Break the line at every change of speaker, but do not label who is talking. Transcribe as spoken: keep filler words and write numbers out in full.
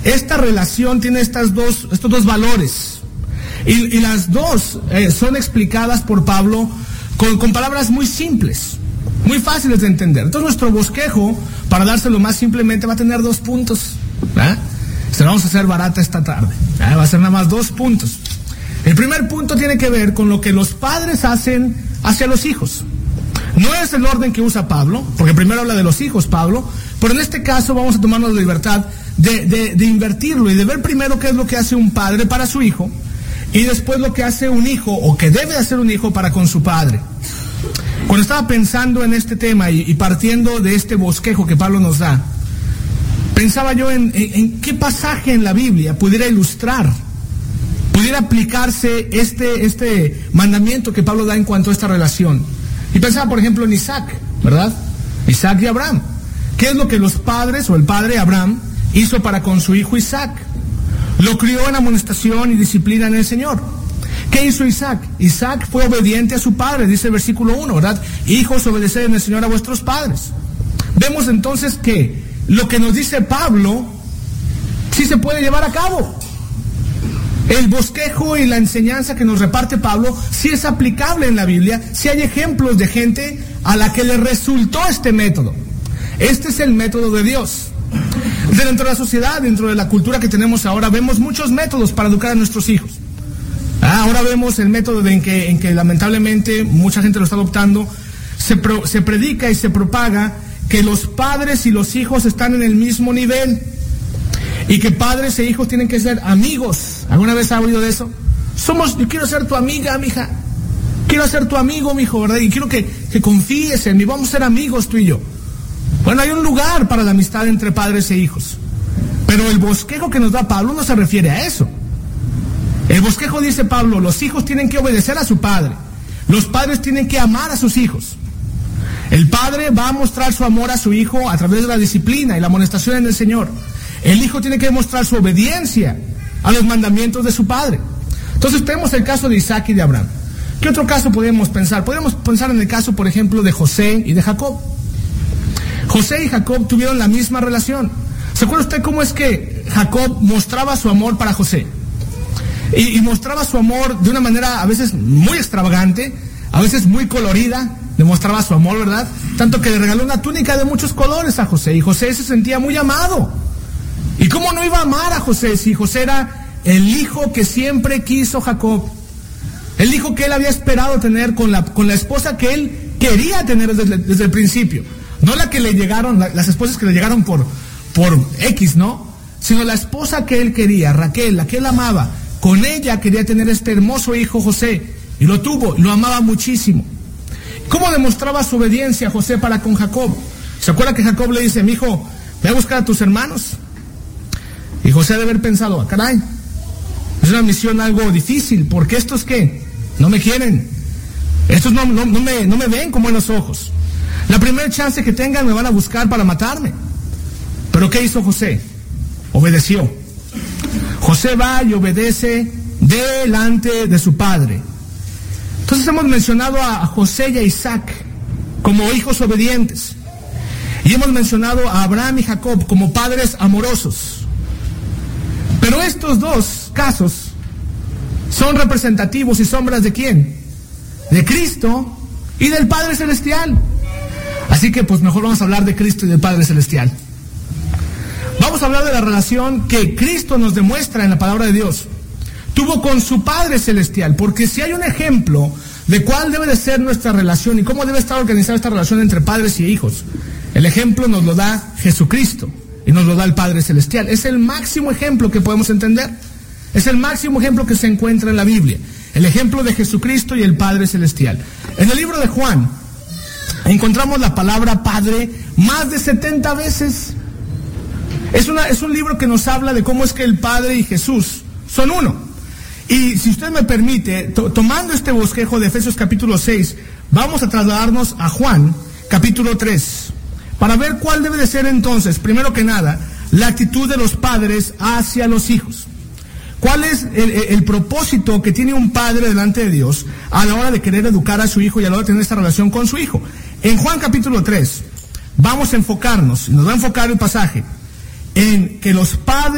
esta relación tiene estas dos, estos dos valores. Y, y las dos eh, son explicadas por Pablo con, con palabras muy simples, muy fáciles de entender. Entonces nuestro bosquejo, para dárselo más simplemente, va a tener dos puntos. ¿Verdad? Se lo vamos a hacer barata esta tarde. ¿Verdad? Va a ser nada más dos puntos. El primer punto tiene que ver con lo que los padres hacen hacia los hijos. No es el orden que usa Pablo, porque primero habla de los hijos Pablo, pero en este caso vamos a tomarnos la libertad de, de, de invertirlo y de ver primero qué es lo que hace un padre para su hijo y después lo que hace un hijo o que debe hacer un hijo para con su padre. Cuando estaba pensando en este tema y, y partiendo de este bosquejo que Pablo nos da, pensaba yo en, en, en qué pasaje en la Biblia pudiera ilustrar, pudiera aplicarse este, este mandamiento que Pablo da en cuanto a esta relación. Y pensaba, por ejemplo, en Isaac, ¿verdad? Isaac y Abraham. ¿Qué es lo que los padres o el padre Abraham hizo para con su hijo Isaac? Lo crió en amonestación y disciplina en el Señor. ¿Qué hizo Isaac? Isaac fue obediente a su padre, dice el versículo uno, ¿verdad? Hijos, obedeced en el Señor a vuestros padres. Vemos entonces que lo que nos dice Pablo sí se puede llevar a cabo. El bosquejo y la enseñanza que nos reparte Pablo sí es aplicable en la Biblia, sí hay ejemplos de gente a la que le resultó este método. Este es el método de Dios. Dentro de la sociedad, dentro de la cultura que tenemos ahora, vemos muchos métodos para educar a nuestros hijos. Ah, ahora vemos el método de en, que, en que lamentablemente mucha gente lo está adoptando. Se, pro, se predica y se propaga que los padres y los hijos están en el mismo nivel. Y que padres e hijos tienen que ser amigos. ¿Alguna vez ha oído de eso? Somos, yo quiero ser tu amiga, mija. Quiero ser tu amigo, mijo, ¿verdad? Y quiero que, que confíes en mí. Vamos a ser amigos tú y yo. Bueno, hay un lugar para la amistad entre padres e hijos. Pero el bosquejo que nos da Pablo no se refiere a eso. El bosquejo dice Pablo, los hijos tienen que obedecer a su padre. Los padres tienen que amar a sus hijos. El padre va a mostrar su amor a su hijo a través de la disciplina y la amonestación en el Señor. El hijo tiene que demostrar su obediencia a los mandamientos de su padre. Entonces tenemos el caso de Isaac y de Abraham. ¿Qué otro caso podemos pensar? Podemos pensar en el caso, por ejemplo, de José y de Jacob. José y Jacob tuvieron la misma relación. ¿Se acuerda usted cómo es que Jacob mostraba su amor para José? Y, y mostraba su amor de una manera a veces muy extravagante, a veces muy colorida, demostraba su amor, ¿verdad? Tanto que le regaló una túnica de muchos colores a José, y José se sentía muy amado. ¿Y cómo no iba a amar a José si José era el hijo que siempre quiso Jacob? El hijo que él había esperado tener con la, con la esposa que él quería tener desde, desde el principio. No la que le llegaron, la, las esposas que le llegaron por, por X, ¿no? Sino la esposa que él quería, Raquel, la que él amaba. Con ella quería tener este hermoso hijo José. Y lo tuvo, lo amaba muchísimo. ¿Cómo demostraba su obediencia José para con Jacob? ¿Se acuerda que Jacob le dice, mi hijo, ve a buscar a tus hermanos? Y José ha de haber pensado, ah, caray, es una misión algo difícil, porque estos ¿qué? No me quieren. Estos no, no, no, me, no me ven con buenos ojos. La primera chance que tengan me van a buscar para matarme. ¿Pero qué hizo José? Obedeció. José va y obedece delante de su padre. Entonces hemos mencionado a José y a Isaac como hijos obedientes. Y hemos mencionado a Abraham y Jacob como padres amorosos. Pero estos dos casos son representativos y sombras ¿de quién? De Cristo y del Padre Celestial. Así que pues mejor vamos a hablar de Cristo y del Padre Celestial. Vamos a hablar de la relación que Cristo nos demuestra en la palabra de Dios. Tuvo con su Padre Celestial, porque si hay un ejemplo de cuál debe de ser nuestra relación y cómo debe estar organizada esta relación entre padres y hijos, el ejemplo nos lo da Jesucristo y nos lo da el Padre Celestial. Es el máximo ejemplo que podemos entender. Es el máximo ejemplo que se encuentra en la Biblia. El ejemplo de Jesucristo y el Padre Celestial. En el libro de Juan encontramos la palabra Padre más de setenta veces. Es, una, es un libro que nos habla de cómo es que el Padre y Jesús son uno. Y si usted me permite, to, tomando este bosquejo de Efesios capítulo seis, vamos a trasladarnos a Juan capítulo tres, para ver cuál debe de ser entonces, primero que nada, la actitud de los padres hacia los hijos. ¿Cuál es el, el, el propósito que tiene un padre delante de Dios a la hora de querer educar a su hijo y a la hora de tener esta relación con su hijo? En Juan capítulo tres, vamos a enfocarnos, y nos va a enfocar el pasaje, en que los padres